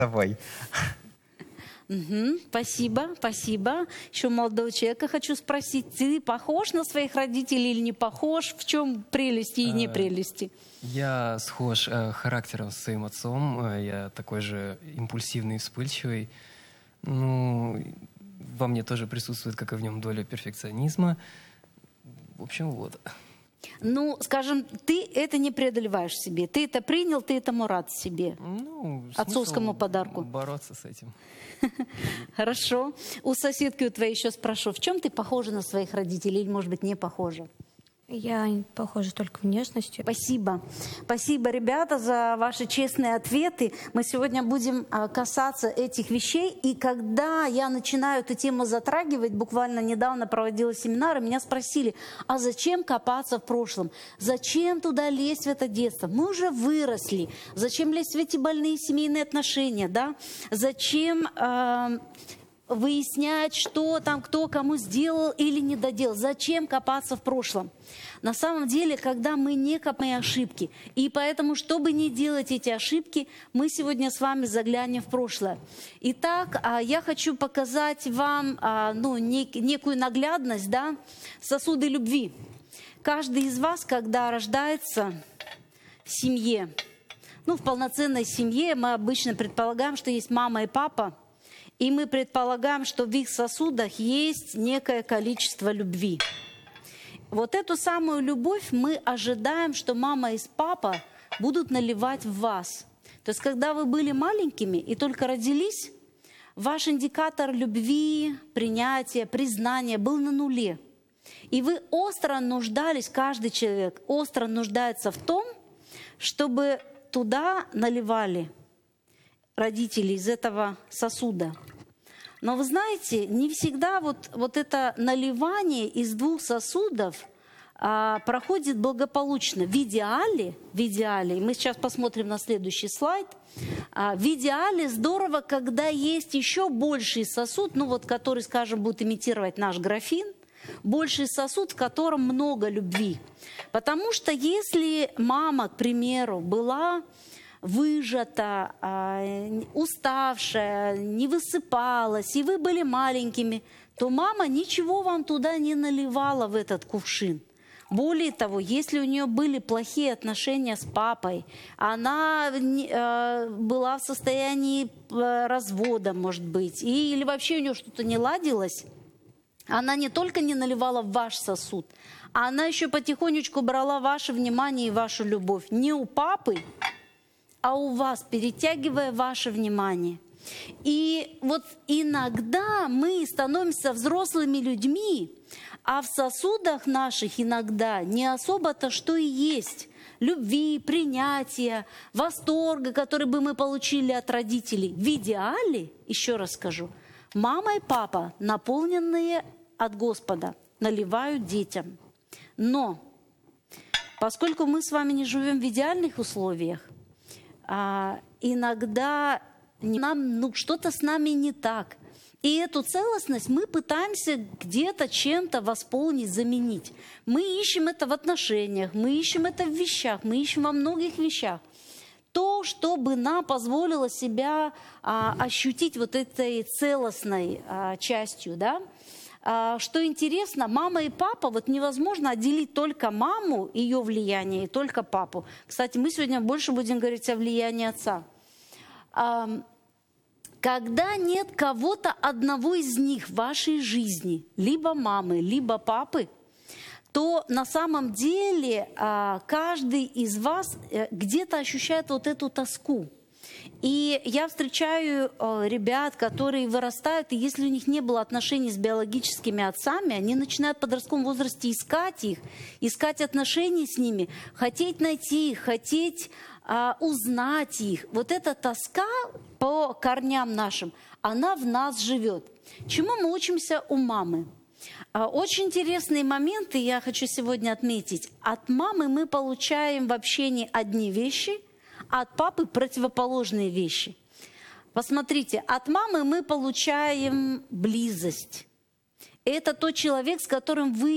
Давай. Спасибо, спасибо. Еще молодого человека хочу спросить, ты похож на своих родителей или не похож? В чем прелести и не прелести? Я схож характером с своим отцом. Я такой же импульсивный, вспыльчивый. Ну, во мне тоже присутствует, как и в нем, доля перфекционизма. В общем, вот. Ну, скажем, ты это не преодолеваешь в себе. Ты это принял, ты этому рад в себе. Ну, Отцовскому подарку. Бороться с этим. Хорошо. У соседки у твоей еще спрошу, в чем ты похожа на своих родителей или, может быть, не похожа? Я похожа только внешностью. Спасибо. Спасибо, ребята, за ваши честные ответы. Мы сегодня будем касаться этих вещей. И когда я начинаю эту тему затрагивать, буквально недавно проводила семинары, меня спросили, а зачем копаться в прошлом? Зачем туда лезть в это детство? Мы уже выросли. Зачем лезть в эти больные семейные отношения? Да? Зачем выяснять, что там кто кому сделал или не доделал? Зачем копаться в прошлом? На самом деле, когда мы не копаем ошибки, и поэтому, чтобы не делать эти ошибки, мы сегодня с вами заглянем в прошлое. Итак, я хочу показать вам некую наглядность, да, сосуды любви. Каждый из вас, когда рождается в семье, в полноценной семье, мы обычно предполагаем, что есть мама и папа, и мы предполагаем, что в их сосудах есть некое количество любви. Вот эту самую любовь мы ожидаем, что мама и папа будут наливать в вас. То есть, когда вы были маленькими и только родились, ваш индикатор любви, принятия, признания был на нуле. И вы остро нуждались, каждый человек остро нуждается в том, чтобы туда наливали родители из этого сосуда. Но вы знаете, не всегда вот это наливание из двух сосудов проходит благополучно. В идеале, и мы сейчас посмотрим на следующий слайд, в идеале здорово, когда есть еще больший сосуд, который, скажем, будет имитировать наш графин, больший сосуд, в котором много любви. Потому что если мама, к примеру, была выжата, уставшая, не высыпалась, и вы были маленькими, то мама ничего вам туда не наливала в этот кувшин. Более того, если у нее были плохие отношения с папой, она была в состоянии развода, может быть, или вообще у нее что-то не ладилось, она не только не наливала в ваш сосуд, она еще потихонечку брала ваше внимание и вашу любовь не у папы, а у вас, перетягивая ваше внимание. И вот иногда мы становимся взрослыми людьми, а в сосудах наших иногда не особо-то что и есть. Любви, принятия, восторга, который бы мы получили от родителей. В идеале, еще раз скажу, мама и папа, наполненные от Господа, наливают детям. Но поскольку мы с вами не живем в идеальных условиях, иногда что-то с нами не так. И эту целостность мы пытаемся где-то чем-то восполнить, заменить. Мы ищем это в отношениях, мы ищем это в вещах, мы ищем во многих вещах. То, что бы нам позволило себя ощутить вот этой целостной частью, да? Что интересно, мама и папа, невозможно отделить только маму, ее влияние, и только папу. Кстати, мы сегодня больше будем говорить о влиянии отца. Когда нет кого-то одного из них в вашей жизни, либо мамы, либо папы, то на самом деле каждый из вас где-то ощущает вот эту тоску. И я встречаю ребят, которые вырастают, и если у них не было отношений с биологическими отцами, они начинают в подростковом возрасте искать их, искать отношения с ними, хотеть найти их, хотеть узнать их. Вот эта тоска по корням нашим, она в нас живет. Чему мы учимся у мамы? Очень интересные моменты я хочу сегодня отметить. От мамы мы получаем в общении одни вещи, а от папы противоположные вещи. Посмотрите, от мамы мы получаем близость. Это тот человек, с которым вы